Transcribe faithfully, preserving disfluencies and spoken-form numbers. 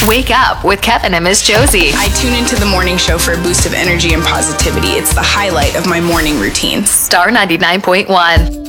Wake up with Kevin and Miss Josie. I tune into the morning show for a boost of energy and positivity. It's the highlight of my morning routine. Star ninety-nine point one.